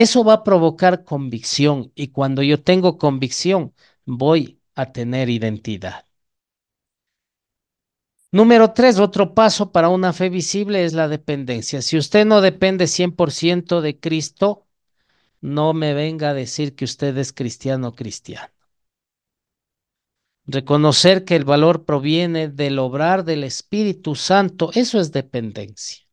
Eso va a provocar convicción y cuando yo tengo convicción, voy a tener identidad. Número tres, otro paso para una fe visible es la dependencia. Si usted no depende 100% de Cristo, no me venga a decir que usted es cristiano o cristiano. Reconocer que el valor proviene del obrar del Espíritu Santo, eso es dependencia.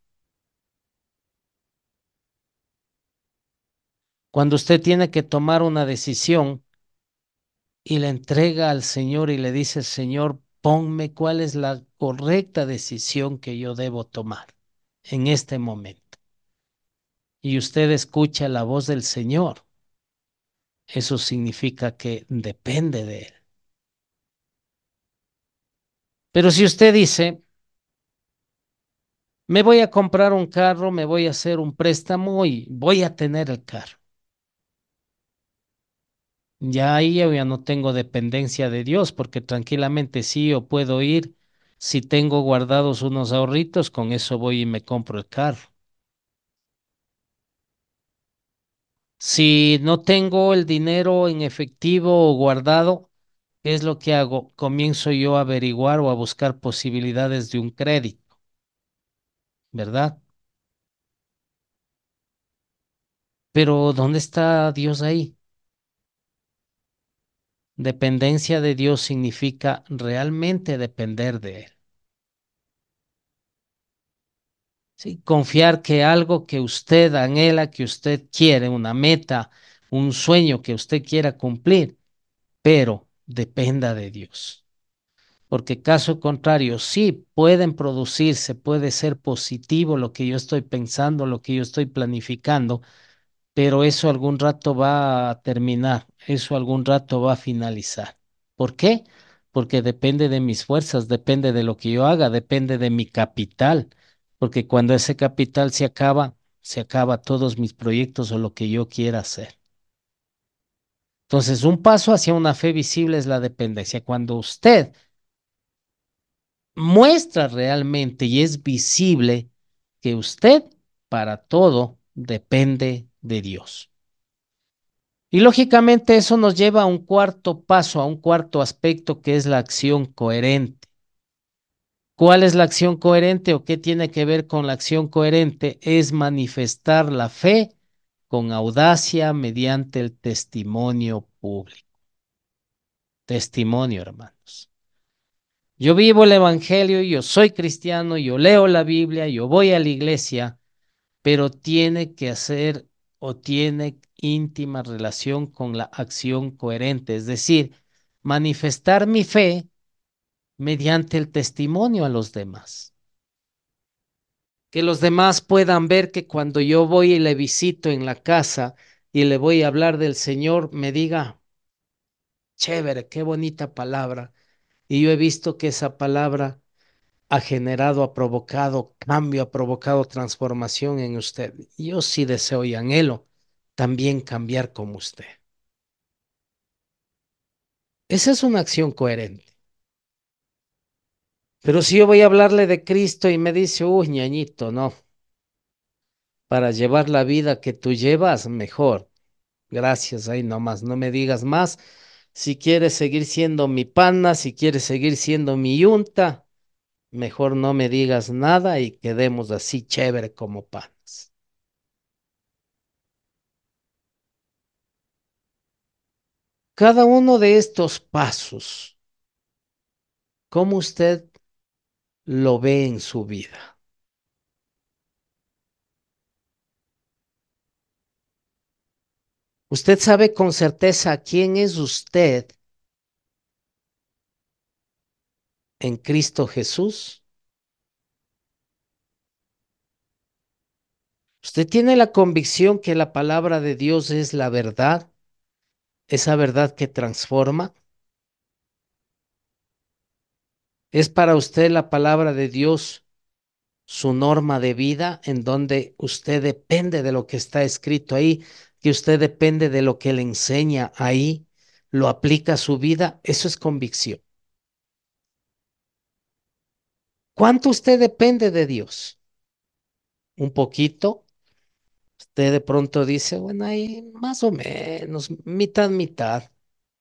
Cuando usted tiene que tomar una decisión y la entrega al Señor y le dice, Señor, ponme cuál es la correcta decisión que yo debo tomar en este momento. Y usted escucha la voz del Señor, eso significa que depende de Él. Pero si usted dice, me voy a comprar un carro, me voy a hacer un préstamo y voy a tener el carro. Ya ahí yo ya no tengo dependencia de Dios, porque tranquilamente sí yo puedo ir, si tengo guardados unos ahorritos, con eso voy y me compro el carro. Si no tengo el dinero en efectivo o guardado, ¿qué es lo que hago? Comienzo yo a averiguar o a buscar posibilidades de un crédito, ¿verdad? Pero ¿dónde está Dios ahí? Dependencia de Dios significa realmente depender de Él. ¿Sí? Confiar que algo que usted anhela, que usted quiere, una meta, un sueño que usted quiera cumplir, pero dependa de Dios. Porque caso contrario, sí pueden producirse, puede ser positivo lo que yo estoy pensando, lo que yo estoy planificando, pero eso algún rato va a terminar, eso algún rato va a finalizar. ¿Por qué? Porque depende de mis fuerzas, depende de lo que yo haga, depende de mi capital, porque cuando ese capital se acaba todos mis proyectos o lo que yo quiera hacer. Entonces, un paso hacia una fe visible es la dependencia. Cuando usted muestra realmente y es visible que usted para todo depende de Dios. Y lógicamente eso nos lleva a un cuarto paso, a un cuarto aspecto que es la acción coherente. ¿Cuál es la acción coherente o qué tiene que ver con la acción coherente? Es manifestar la fe con audacia mediante el testimonio público. Testimonio, hermanos. Yo vivo el Evangelio, yo soy cristiano, yo leo la Biblia, yo voy a la iglesia, pero tiene que hacer o tiene íntima relación con la acción coherente, es decir, manifestar mi fe mediante el testimonio a los demás. Que los demás puedan ver que cuando yo voy y le visito en la casa y le voy a hablar del Señor, me diga, chévere, qué bonita palabra. Y yo he visto que esa palabra ha generado, ha provocado cambio, ha provocado transformación en usted. Yo sí deseo y anhelo también cambiar como usted. Esa es una acción coherente. Pero si yo voy a hablarle de Cristo y me dice, uy, ñañito, no, para llevar la vida que tú llevas, mejor. Gracias, ahí nomás, no me digas más. Si quieres seguir siendo mi pana, si quieres seguir siendo mi yunta, mejor no me digas nada y quedemos así chévere como panas. Cada uno de estos pasos, ¿cómo usted lo ve en su vida? ¿Usted sabe con certeza quién es usted en Cristo Jesús? ¿Usted tiene la convicción que la palabra de Dios es la verdad? ¿Esa verdad que transforma? ¿Es para usted la palabra de Dios su norma de vida en donde usted depende de lo que está escrito ahí, que usted depende de lo que le enseña ahí, lo aplica a su vida? Eso es convicción. ¿Cuánto usted depende de Dios? ¿Un poquito? Usted de pronto dice, bueno, ahí más o menos, mitad, mitad.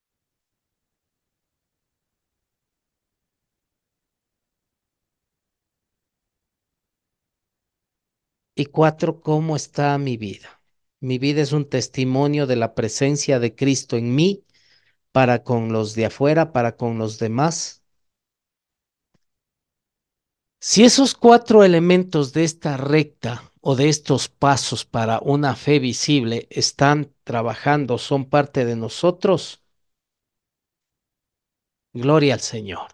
Y cuatro, ¿cómo está mi vida? Mi vida es un testimonio de la presencia de Cristo en mí para con los de afuera, para con los demás. Si esos cuatro elementos de esta recta o de estos pasos para una fe visible están trabajando, son parte de nosotros, gloria al Señor.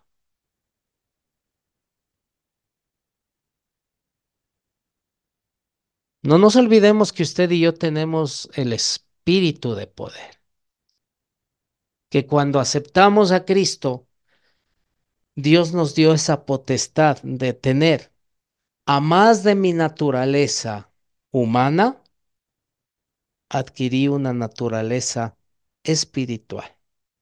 No nos olvidemos que usted y yo tenemos el espíritu de poder, que cuando aceptamos a Cristo, Dios nos dio esa potestad de tener, a más de mi naturaleza humana, adquirí una naturaleza espiritual.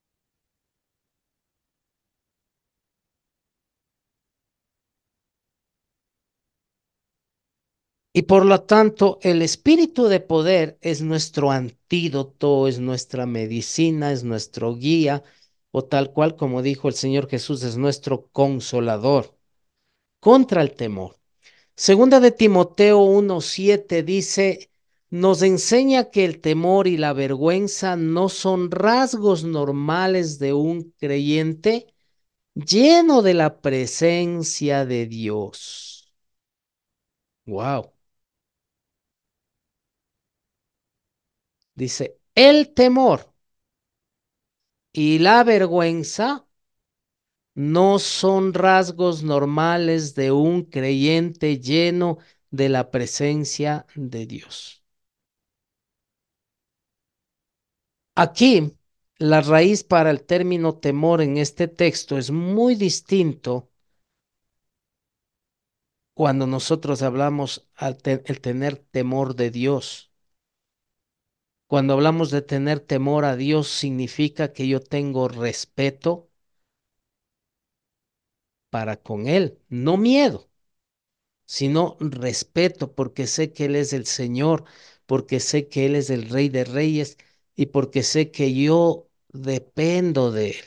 Y por lo tanto, el espíritu de poder es nuestro antídoto, es nuestra medicina, es nuestro guía, o tal cual como dijo el Señor Jesús, es nuestro consolador contra el temor. Segunda de Timoteo 1:7 dice, nos enseña que el temor y la vergüenza no son rasgos normales de un creyente lleno de la presencia de Dios. Wow. Dice, el temor y la vergüenza no son rasgos normales de un creyente lleno de la presencia de Dios. Aquí, la raíz para el término temor en este texto es muy distinto cuando nosotros hablamos el tener temor de Dios. Cuando hablamos de tener temor a Dios, significa que yo tengo respeto para con Él, no miedo, sino respeto porque sé que Él es el Señor, porque sé que Él es el Rey de Reyes y porque sé que yo dependo de Él.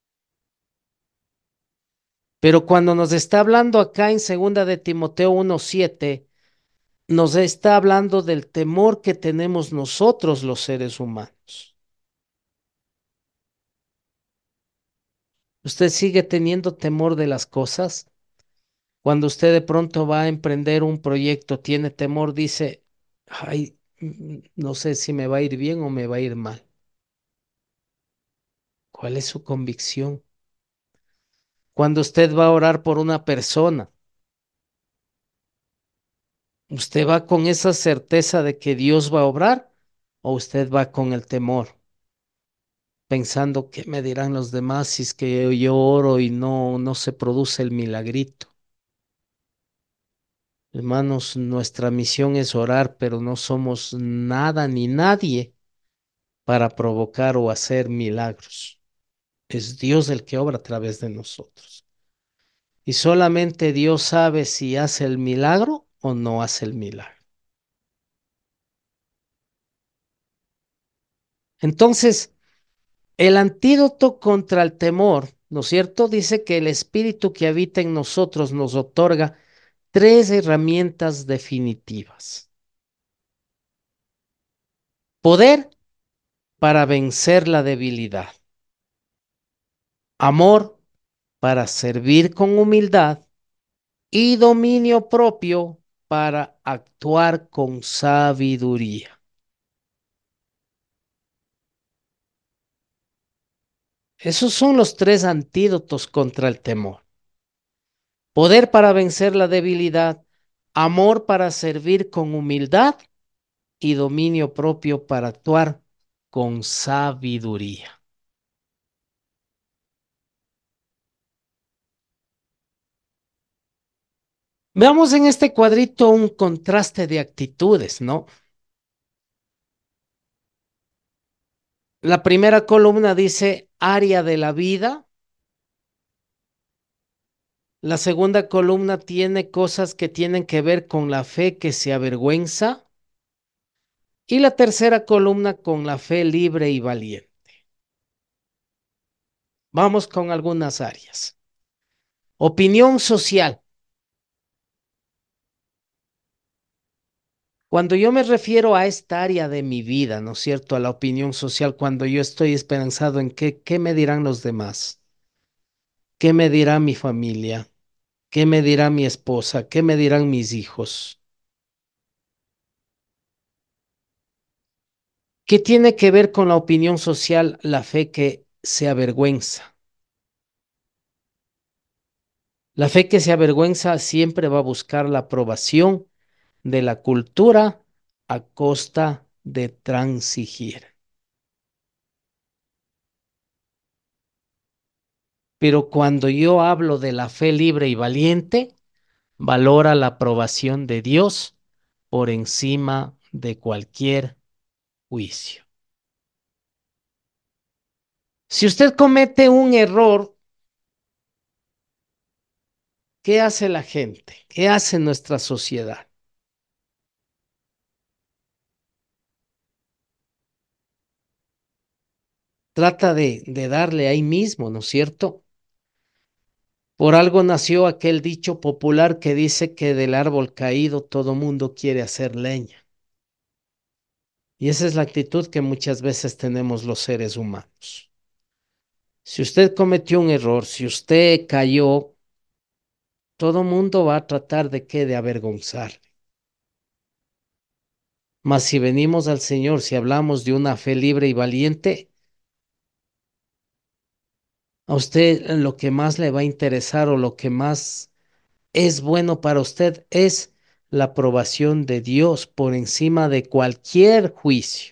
Pero cuando nos está hablando acá en segunda de Timoteo 1:7, nos está hablando del temor que tenemos nosotros los seres humanos. ¿Usted sigue teniendo temor de las cosas? Cuando usted de pronto va a emprender un proyecto, tiene temor, dice, ay, no sé si me va a ir bien o me va a ir mal. ¿Cuál es su convicción? Cuando usted va a orar por una persona, ¿usted va con esa certeza de que Dios va a obrar o usted va con el temor, pensando qué me dirán los demás si es que yo oro y no se produce el milagrito? Hermanos, nuestra misión es orar, pero no somos nada ni nadie para provocar o hacer milagros. Es Dios el que obra a través de nosotros. Y solamente Dios sabe si hace el milagro o no hace el milagro. Entonces, el antídoto contra el temor, ¿no es cierto? Dice que el espíritu que habita en nosotros nos otorga tres herramientas definitivas. Poder para vencer la debilidad. Amor para servir con humildad y dominio propio para actuar con sabiduría. Esos son los tres antídotos contra el temor. Poder para vencer la debilidad, amor para servir con humildad y dominio propio para actuar con sabiduría. Veamos en este cuadrito un contraste de actitudes, ¿no? La primera columna dice área de la vida. La segunda columna tiene cosas que tienen que ver con la fe que se avergüenza. Y la tercera columna con la fe libre y valiente. Vamos con algunas áreas. Opinión social. Cuando yo me refiero a esta área de mi vida, ¿no es cierto? A la opinión social, cuando yo estoy esperanzado en qué me dirán los demás, qué me dirá mi familia, qué me dirá mi esposa, qué me dirán mis hijos. ¿Qué tiene que ver con la opinión social? La fe que se avergüenza. La fe que se avergüenza siempre va a buscar la aprobación de la cultura a costa de transigir. Pero cuando yo hablo de la fe libre y valiente, valora la aprobación de Dios por encima de cualquier juicio. Si usted comete un error, ¿qué hace la gente? ¿Qué hace nuestra sociedad? Trata de darle ahí mismo, ¿no es cierto? Por algo nació aquel dicho popular que dice que del árbol caído todo mundo quiere hacer leña. Y esa es la actitud que muchas veces tenemos los seres humanos. Si usted cometió un error, si usted cayó, todo mundo va a tratar de qué, de avergonzar. Mas si venimos al Señor, si hablamos de una fe libre y valiente, a usted lo que más le va a interesar o lo que más es bueno para usted es la aprobación de Dios por encima de cualquier juicio.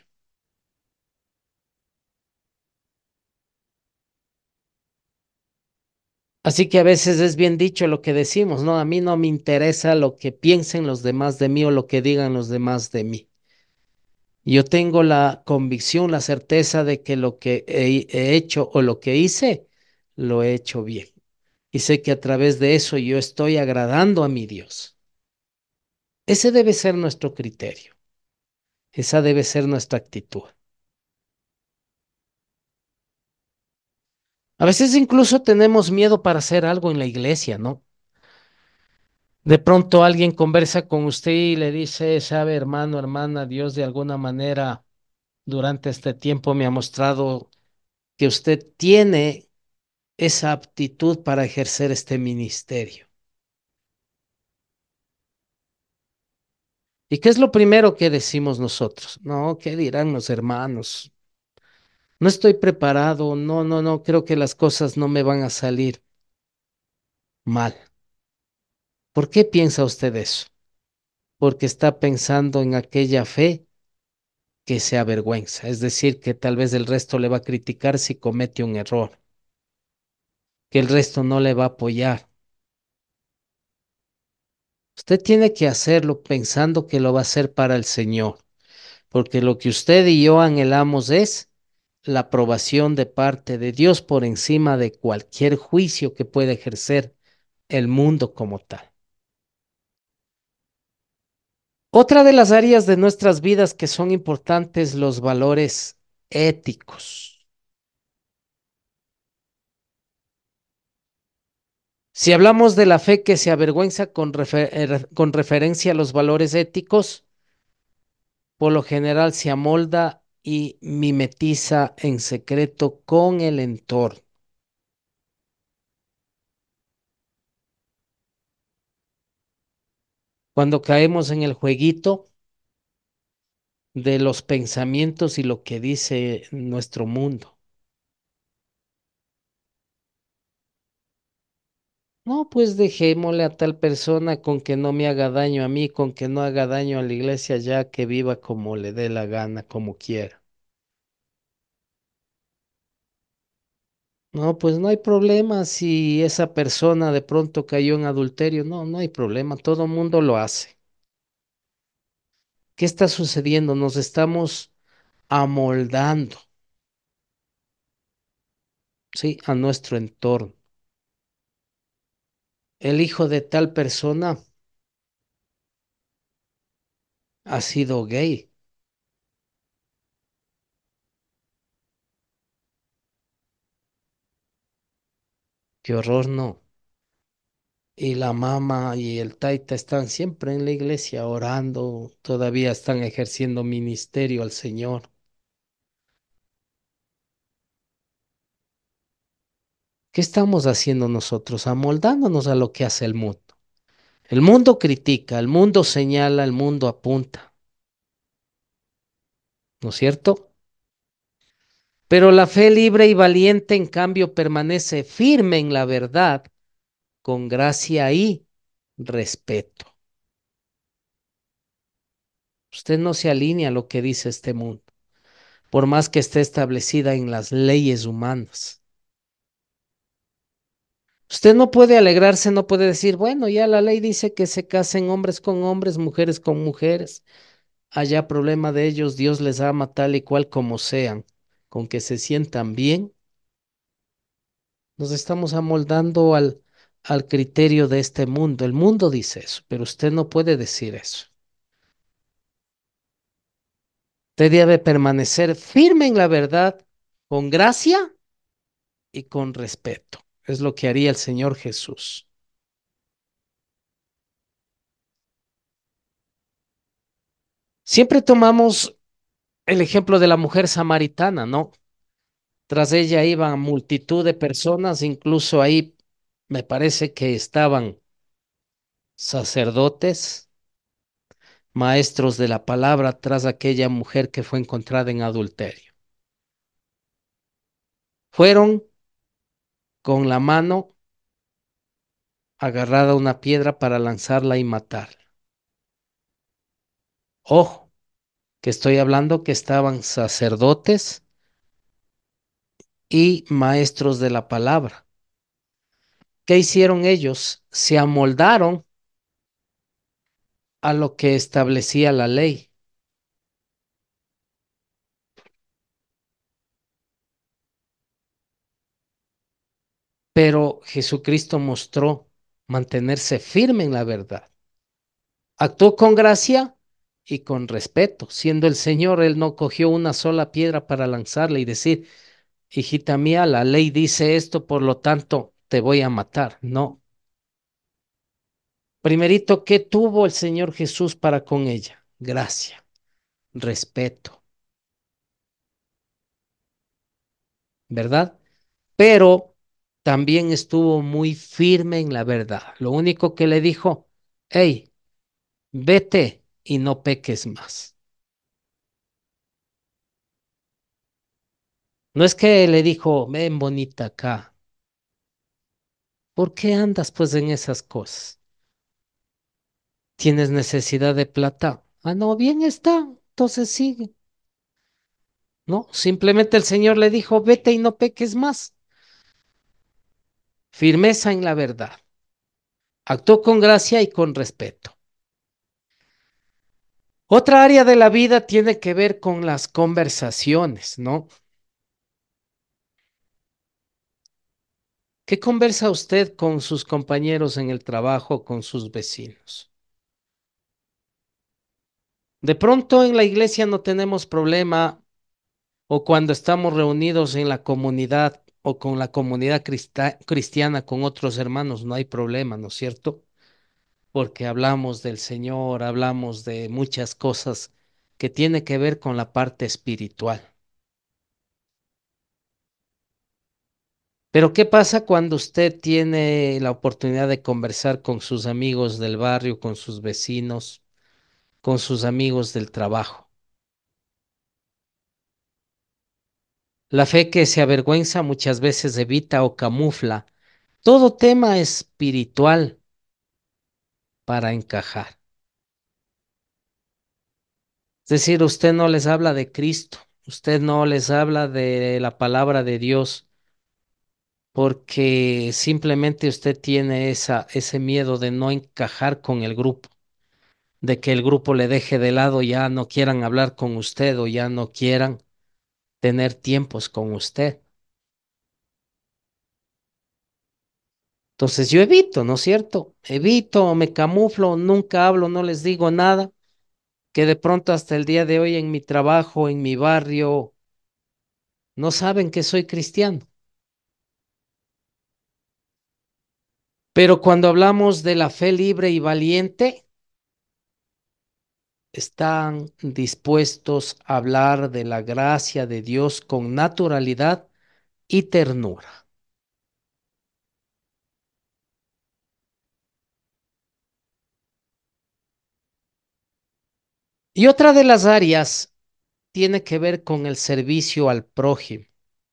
Así que a veces es bien dicho lo que decimos, ¿no? A mí no me interesa lo que piensen los demás de mí o lo que digan los demás de mí. Yo tengo la convicción, la certeza de que lo que he hecho o lo que hice, lo he hecho bien. Y sé que a través de eso yo estoy agradando a mi Dios. Ese debe ser nuestro criterio. Esa debe ser nuestra actitud. A veces incluso tenemos miedo para hacer algo en la iglesia, ¿no? De pronto alguien conversa con usted y le dice, sabe, hermano, hermana, Dios de alguna manera durante este tiempo me ha mostrado que usted tiene esa aptitud para ejercer este ministerio. ¿Y qué es lo primero que decimos nosotros? No, ¿qué dirán los hermanos? No estoy preparado, no, creo que las cosas no me van a salir mal. ¿Por qué piensa usted eso? Porque está pensando en aquella fe que se avergüenza, es decir, que tal vez el resto le va a criticar si comete un error, que el resto no le va a apoyar. Usted tiene que hacerlo pensando que lo va a hacer para el Señor, porque lo que usted y yo anhelamos es la aprobación de parte de Dios por encima de cualquier juicio que pueda ejercer el mundo como tal. Otra de las áreas de nuestras vidas que son importantes, los valores éticos. Si hablamos de la fe que se avergüenza con referencia a los valores éticos, por lo general se amolda y mimetiza en secreto con el entorno. Cuando caemos en el jueguito de los pensamientos y lo que dice nuestro mundo. No, pues dejémosle a tal persona con que no me haga daño a mí, con que no haga daño a la iglesia, ya que viva como le dé la gana, como quiera. No, pues no hay problema si esa persona de pronto cayó en adulterio. No, no hay problema, todo mundo lo hace. ¿Qué está sucediendo? Nos estamos amoldando, ¿sí? A nuestro entorno. El hijo de tal persona ha sido gay. Qué horror, no. Y la mamá y el taita están siempre en la iglesia orando, todavía están ejerciendo ministerio al Señor. ¿Qué estamos haciendo nosotros? Amoldándonos a lo que hace el mundo. El mundo critica, el mundo señala, el mundo apunta, ¿no es cierto? Pero la fe libre y valiente, en cambio, permanece firme en la verdad, con gracia y respeto. Usted no se alinea a lo que dice este mundo, por más que esté establecida en las leyes humanas. Usted no puede alegrarse, no puede decir, bueno, ya la ley dice que se casen hombres con hombres, mujeres con mujeres. Allá problema de ellos, Dios les ama tal y cual como sean, con que se sientan bien. Nos estamos amoldando al criterio de este mundo. El mundo dice eso, pero usted no puede decir eso. Usted debe permanecer firme en la verdad, con gracia y con respeto. Es lo que haría el Señor Jesús. Siempre tomamos el ejemplo de la mujer samaritana, ¿no? Tras ella iban multitud de personas, incluso ahí me parece que estaban sacerdotes, maestros de la palabra, tras aquella mujer que fue encontrada en adulterio. Fueron con la mano agarrada a una piedra para lanzarla y matarla. Ojo, que estoy hablando que estaban sacerdotes y maestros de la palabra. ¿Qué hicieron ellos? Se amoldaron a lo que establecía la ley. Pero Jesucristo mostró mantenerse firme en la verdad. Actuó con gracia y con respeto. Siendo el Señor, Él no cogió una sola piedra para lanzarla y decir, hijita mía, la ley dice esto, por lo tanto te voy a matar. No. Primerito, ¿qué tuvo el Señor Jesús para con ella? Gracia, respeto, ¿verdad? Pero también estuvo muy firme en la verdad. Lo único que le dijo, hey, vete y no peques más. No es que le dijo, ven bonita acá. ¿Por qué andas pues en esas cosas? ¿Tienes necesidad de plata? Ah, no, bien está. Entonces sigue. No, simplemente el Señor le dijo, vete y no peques más. Firmeza en la verdad. Actuó con gracia y con respeto. Otra área de la vida tiene que ver con las conversaciones, ¿no? ¿Qué conversa usted con sus compañeros en el trabajo, con sus vecinos? De pronto en la iglesia no tenemos problema o cuando estamos reunidos en la comunidad o con la comunidad cristiana con otros hermanos, no hay problema, ¿no es cierto? Porque hablamos del Señor, hablamos de muchas cosas que tiene que ver con la parte espiritual. Pero ¿qué pasa cuando usted tiene la oportunidad de conversar con sus amigos del barrio, con sus vecinos, con sus amigos del trabajo? La fe que se avergüenza muchas veces evita o camufla todo tema espiritual para encajar. Es decir, usted no les habla de Cristo, usted no les habla de la palabra de Dios, porque simplemente usted tiene ese miedo de no encajar con el grupo, de que el grupo le deje de lado, ya no quieran hablar con usted o ya no quieran tener tiempos con usted. Entonces yo evito, ¿no es cierto? Evito, me camuflo, nunca hablo, no les digo nada, que de pronto hasta el día de hoy en mi trabajo, en mi barrio, no saben que soy cristiano. Pero cuando hablamos de la fe libre y valiente, están dispuestos a hablar de la gracia de Dios con naturalidad y ternura. Y otra de las áreas tiene que ver con el servicio al prójimo.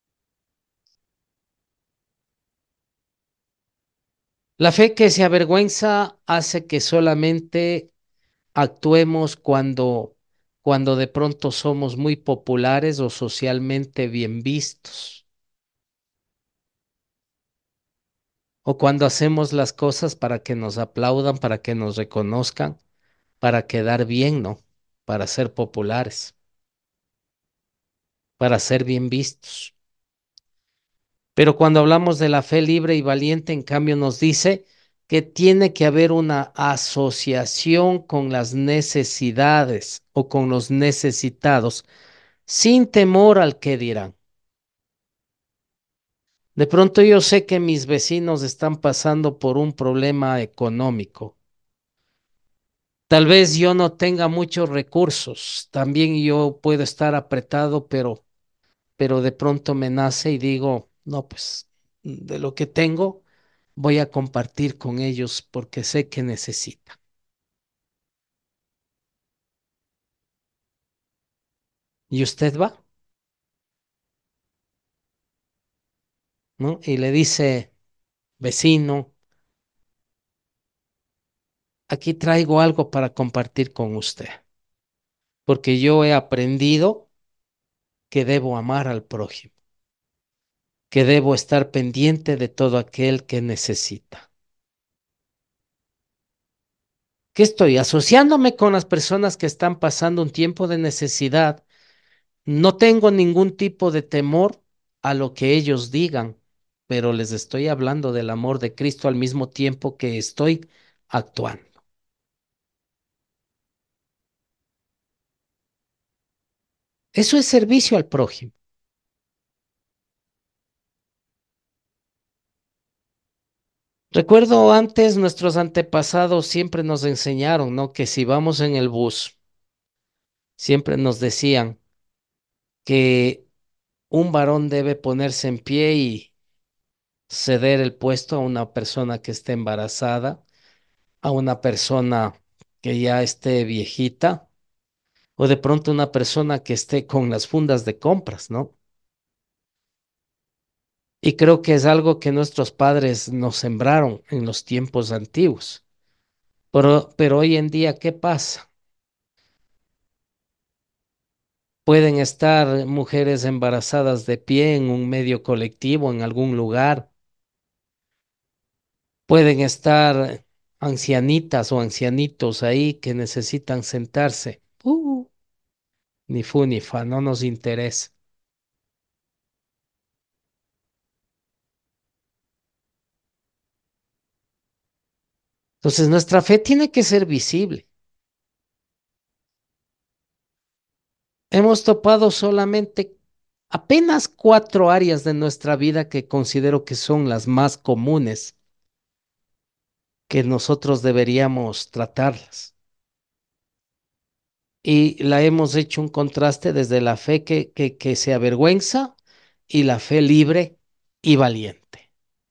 La fe que se avergüenza hace que solamente actuemos cuando de pronto somos muy populares o socialmente bien vistos, o cuando hacemos las cosas para que nos aplaudan, para que nos reconozcan, para quedar bien, ¿no? Para ser populares, para ser bien vistos. Pero cuando hablamos de la fe libre y valiente, en cambio nos dice que tiene que haber una asociación con las necesidades o con los necesitados, sin temor al que dirán. De pronto yo sé que mis vecinos están pasando por un problema económico. Tal vez yo no tenga muchos recursos, también yo puedo estar apretado, pero de pronto me nace y digo, no, pues de lo que tengo voy a compartir con ellos porque sé que necesitan. Y usted va, ¿no? Y le dice, vecino, aquí traigo algo para compartir con usted, porque yo he aprendido que debo amar al prójimo, que debo estar pendiente de todo aquel que necesita. ¿Qué estoy? Asociándome con las personas que están pasando un tiempo de necesidad. No tengo ningún tipo de temor a lo que ellos digan, pero les estoy hablando del amor de Cristo al mismo tiempo que estoy actuando. Eso es servicio al prójimo. Recuerdo antes nuestros antepasados siempre nos enseñaron, ¿no? Que si vamos en el bus, siempre nos decían que un varón debe ponerse en pie y ceder el puesto a una persona que esté embarazada, a una persona que ya esté viejita o de pronto una persona que esté con las fundas de compras, ¿no? Y creo que es algo que nuestros padres nos sembraron en los tiempos antiguos. Pero hoy en día, ¿qué pasa? Pueden estar mujeres embarazadas de pie en un medio colectivo, en algún lugar. Pueden estar ancianitas o ancianitos ahí que necesitan sentarse. Ni fu ni fa, no nos interesa. Entonces, nuestra fe tiene que ser visible. Hemos topado solamente apenas 4 áreas de nuestra vida que considero que son las más comunes que nosotros deberíamos tratarlas. Y la hemos hecho un contraste desde la fe que se avergüenza y la fe libre y valiente.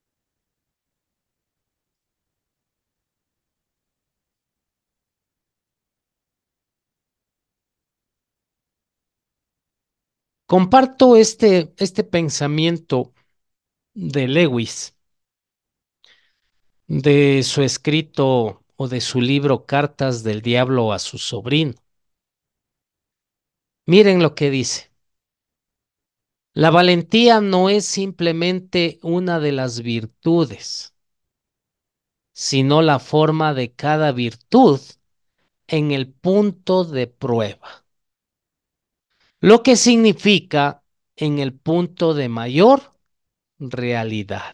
Comparto este pensamiento de Lewis, de su escrito o de su libro Cartas del Diablo a su sobrino. Miren lo que dice. La valentía no es simplemente una de las virtudes, sino la forma de cada virtud en el punto de prueba, lo que significa en el punto de mayor realidad.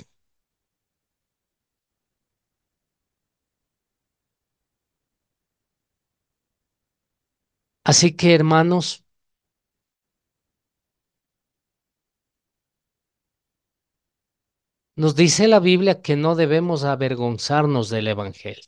Así que, hermanos, Nos dice la Biblia que no debemos avergonzarnos del Evangelio.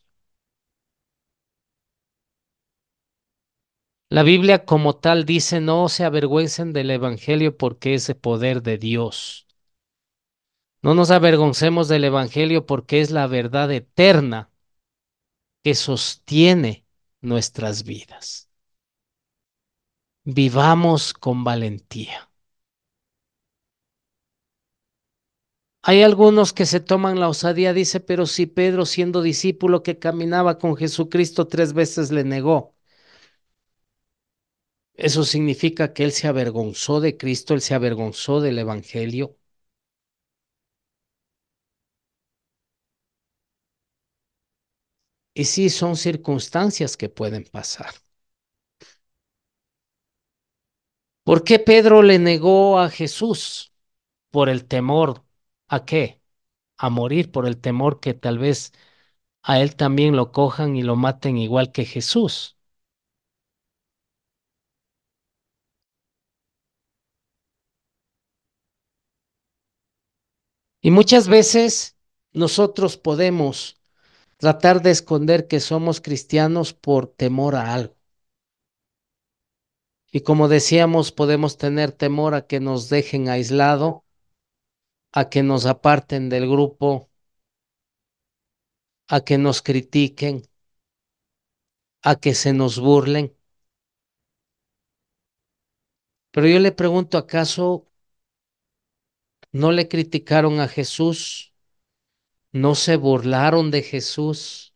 La Biblia como tal dice no se avergüencen del Evangelio porque es el poder de Dios. No nos avergoncemos del Evangelio porque es la verdad eterna que sostiene nuestras vidas. Vivamos con valentía. Hay algunos que se toman la osadía, dice, pero si Pedro, siendo discípulo que caminaba con Jesucristo, 3 veces le negó. Eso significa que él se avergonzó de Cristo, él se avergonzó del Evangelio. Y sí, son circunstancias que pueden pasar. ¿Por qué Pedro le negó a Jesús? Por el temor. ¿A qué? A morir, por el temor que tal vez a él también lo cojan y lo maten igual que Jesús. Y muchas veces nosotros podemos tratar de esconder que somos cristianos por temor a algo. Y como decíamos, podemos tener temor a que nos dejen aislado, a que nos aparten del grupo, a que nos critiquen, a que se nos burlen. Pero yo le pregunto, ¿acaso no le criticaron a Jesús? ¿No se burlaron de Jesús?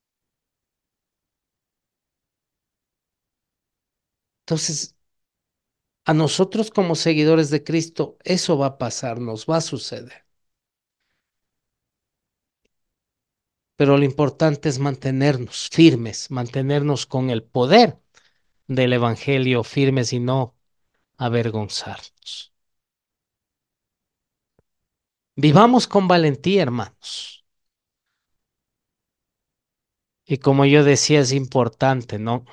Entonces, a nosotros como seguidores de Cristo, eso va a pasar, nos va a suceder. Pero lo importante es mantenernos firmes, mantenernos con el poder del Evangelio firmes y no avergonzarnos. Vivamos con valentía, hermanos. Y como yo decía, es importante, ¿no?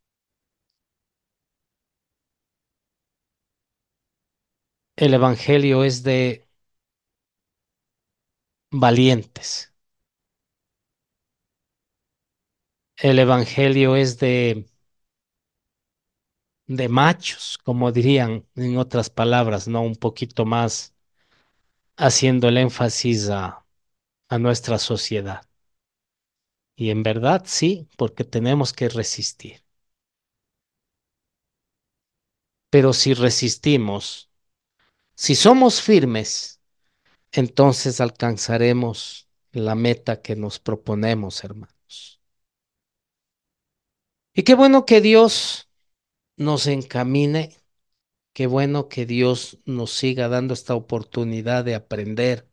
El Evangelio es de valientes. El Evangelio es de machos, como dirían en otras palabras, ¿no? Un poquito más haciendo el énfasis a nuestra sociedad. Y en verdad sí, porque tenemos que resistir. Pero si resistimos, si somos firmes, entonces alcanzaremos la meta que nos proponemos, hermanos. Y qué bueno que Dios nos encamine, qué bueno que Dios nos siga dando esta oportunidad de aprender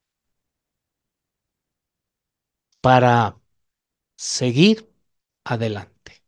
para seguir adelante.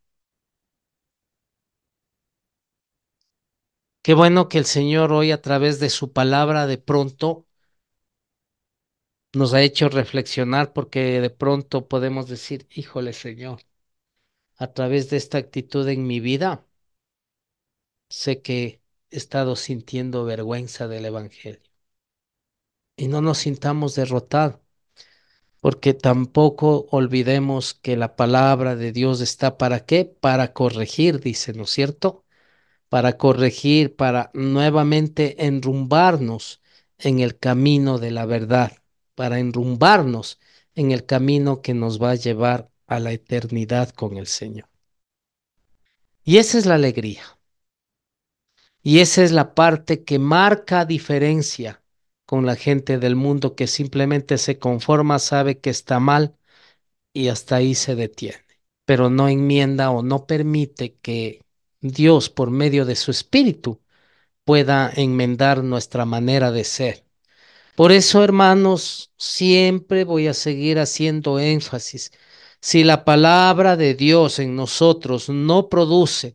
Qué bueno que el Señor hoy a través de su palabra de pronto nos ha hecho reflexionar porque de pronto podemos decir, híjole Señor, a través de esta actitud en mi vida, sé que he estado sintiendo vergüenza del Evangelio. Y no nos sintamos derrotados, porque tampoco olvidemos que la palabra de Dios está para qué, para corregir, dice, ¿no es cierto? Para corregir, para nuevamente enrumbarnos en el camino de la verdad, para enrumbarnos en el camino que nos va a llevar a la eternidad con el Señor. Y esa es la alegría. Y esa es la parte que marca diferencia con la gente del mundo que simplemente se conforma, sabe que está mal y hasta ahí se detiene, pero no enmienda o no permite que Dios, por medio de su Espíritu, pueda enmendar nuestra manera de ser. Por eso, hermanos, siempre voy a seguir haciendo énfasis. Si la palabra de Dios en nosotros no produce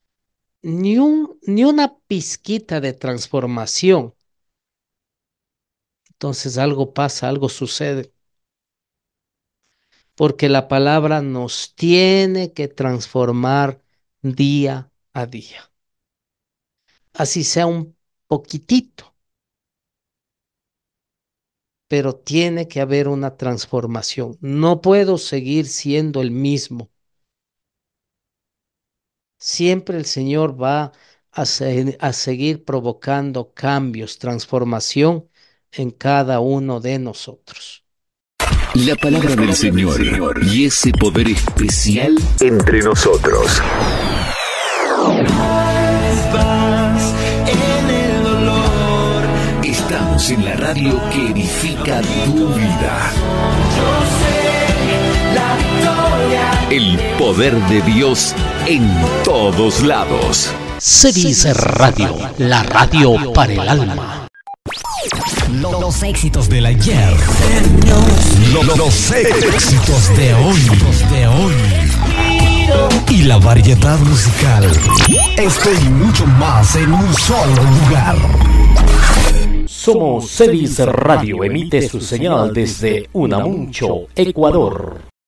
ni una pizquita de transformación, entonces algo pasa, algo sucede, porque la palabra nos tiene que transformar día a día, así sea un poquitito. pero tiene que haber una transformación. No puedo seguir siendo el mismo. Siempre el Señor va a seguir provocando cambios, transformación en cada uno de nosotros. La palabra del Señor y ese poder especial entre nosotros. Estamos en la radio que edifica tu vida. El poder de Dios en todos lados. Se dice radio, la radio para el alma. Los éxitos del ayer. Los éxitos de hoy. Y la variedad musical. Esto y mucho más en un solo lugar. Somos Se dice Radio, emite su señal desde Unamuncho, Ecuador.